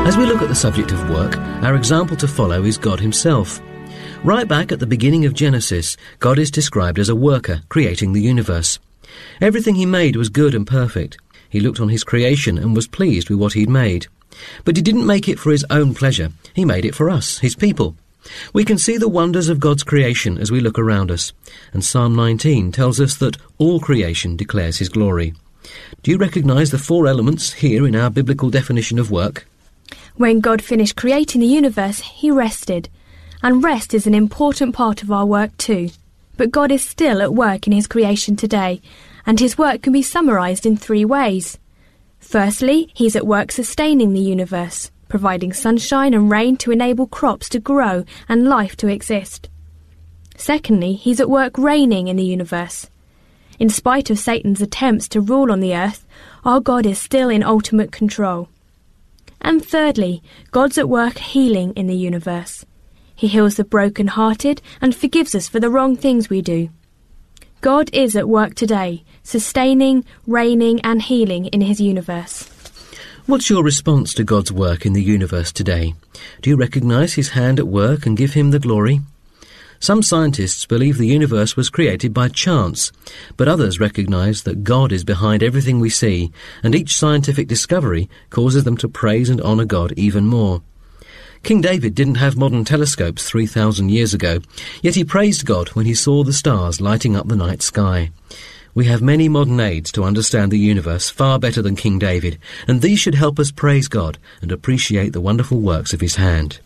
As we look at the subject of work, our example to follow is God himself. Right back at the beginning of Genesis, God is described as a worker creating the universe. Everything he made was good and perfect. He looked on his creation and was pleased with what he'd made. But he didn't make it for his own pleasure. He made it for us, his people. We can see the wonders of God's creation as we look around us. And Psalm 19 tells us that all creation declares his glory. Do you recognise the 4 elements here in our biblical definition of work? When God finished creating the universe, he rested. And rest is an important part of our work too. But God is still at work in his creation today, and his work can be summarised in 3 ways. Firstly, he's at work sustaining the universe, providing sunshine and rain to enable crops to grow and life to exist. Secondly, he's at work reigning in the universe. In spite of Satan's attempts to rule on the earth, our God is still in ultimate control. And thirdly, God's at work healing in the universe. He heals the broken-hearted and forgives us for the wrong things we do. God is at work today, sustaining, reigning and healing in his universe. What's your response to God's work in the universe today? Do you recognise his hand at work and give him the glory? Some scientists believe the universe was created by chance, but others recognise that God is behind everything we see, and each scientific discovery causes them to praise and honour God even more. King David didn't have modern telescopes 3,000 years ago, yet he praised God when he saw the stars lighting up the night sky. We have many modern aids to understand the universe far better than King David, and these should help us praise God and appreciate the wonderful works of his hand.